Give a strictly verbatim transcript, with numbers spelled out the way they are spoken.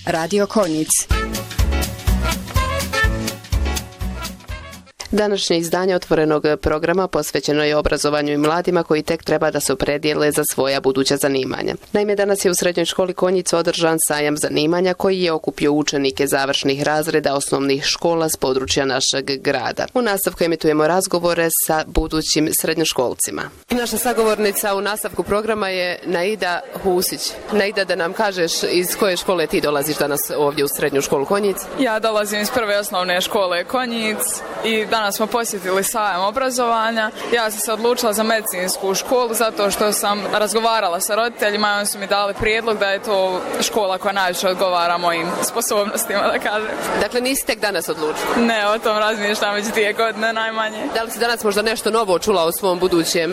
Radio Konjic. Današnje izdanje otvorenog programa posvećeno je obrazovanju i mladima koji tek treba da se opredijele za svoja buduća zanimanja. Naime, danas je u srednjoj školi Konjic održan sajam zanimanja koji je okupio učenike završnih razreda osnovnih škola s područja našeg grada. U nastavku emitujemo razgovore sa budućim srednjoškolcima. Naša sagovornica u nastavku programa je Naida Husić. Naida, da nam kažeš iz koje škole ti dolaziš danas ovdje u srednju školu Konjic? Ja dolazim iz prve osnovne škole Konjic i danas smo posjetili sajam obrazovanja. Ja sam se odlučila za medicinsku školu zato što sam razgovarala sa roditeljima i oni su mi dali prijedlog da je to škola koja najviše odgovara mojim sposobnostima, da kažem. Dakle, nisi tek danas odlučila? Ne, o tom razmišljam već dvije godine najmanje. Da li si danas možda nešto novo čula o svom budućem